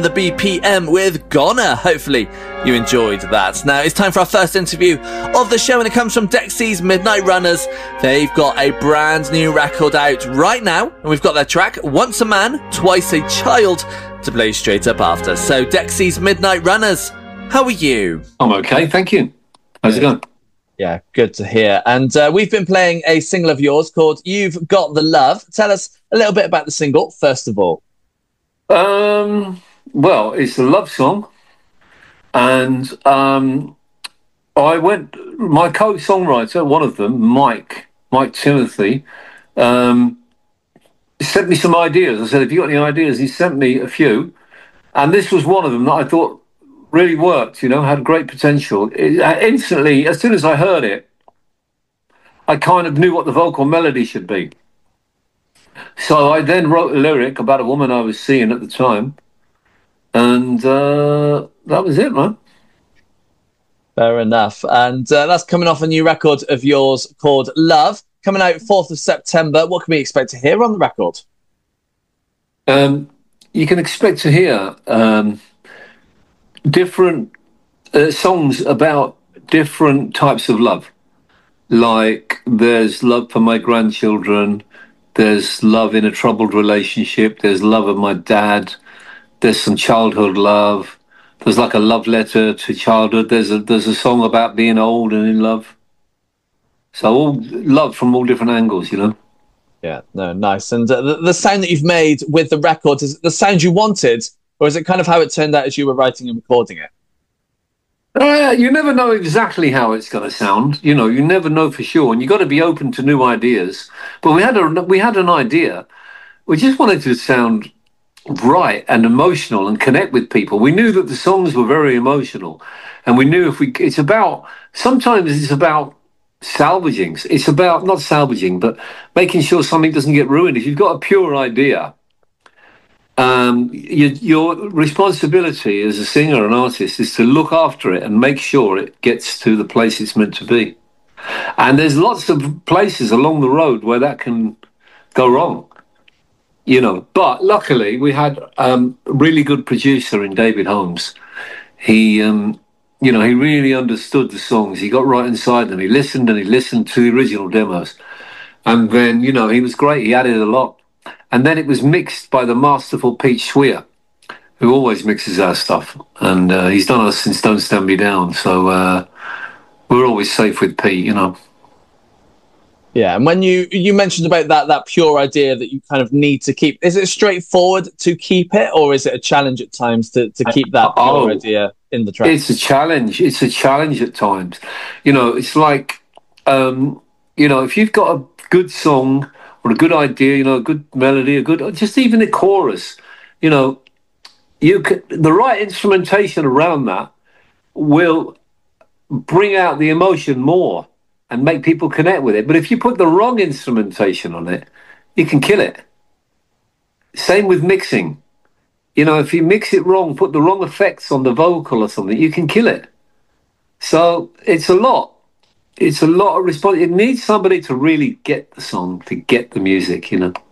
The BPM with Goner. Hopefully you enjoyed that. Now it's time for our first interview of the show, and it comes from Dexy's Midnight Runners. They've got a brand new record out right now, and we've got their track Once a Man, Twice a Child to play straight up after. So Dexy's Midnight Runners, how are you? I'm okay, thank you. How's it going? Yeah, good to hear. And we've been playing a single of yours called You've Got the Love. Tell us a little bit about the single, first of all. Well, it's a love song, and my co-songwriter, one of them, Mike Timothy, sent me some ideas. I said, have you got any ideas? He sent me a few, and this was one of them that I thought really worked, had great potential. Instantly, as soon as I heard it, I kind of knew what the vocal melody should be. So I then wrote a lyric about a woman I was seeing at the time, and that was it, man. Fair enough. And that's coming off a new record of yours called Love, coming out 4th of September. What can we expect to hear on the record? You can expect to hear different songs about different types of love. Like there's love for my grandchildren, there's love in a troubled relationship, there's love of my dad, there's some childhood love. There's like a love letter to childhood. There's a song about being old and in love. So all love from all different angles, Yeah, no, nice. And the sound that you've made with the record, is it the sound you wanted, or is it kind of how it turned out as you were writing and recording it? You never know exactly how it's going to sound. You never know for sure, and you got to be open to new ideas. But we had an idea. We just wanted to sound right and emotional and connect with people. We knew that the songs were very emotional, and we knew sometimes it's about salvaging. It's about not salvaging, but making sure something doesn't get ruined. If you've got a pure idea, your responsibility as a singer and artist is to look after it and make sure it gets to the place it's meant to be. And there's lots of places along the road where that can go wrong. But luckily we had a really good producer in David Holmes. He really understood the songs. He got right inside them. He listened to the original demos. And then, he was great. He added a lot. And then it was mixed by the masterful Pete Schwier, who always mixes our stuff. And he's done us since Don't Stand Me Down. So we're always safe with Pete, Yeah, and when you mentioned about that pure idea that you kind of need to keep, is it straightforward to keep it, or is it a challenge at times to keep that pure idea in the track? It's a challenge. It's a challenge at times. It's like, if you've got a good song or a good idea, a good melody, just even a chorus, the right instrumentation around that will bring out the emotion more and make people connect with it. But if you put the wrong instrumentation on it, you can kill it. Same with mixing. If you mix it wrong, put the wrong effects on the vocal or something, you can kill it. So it's a lot. It's a lot of response. It needs somebody to really get the song, to get the music,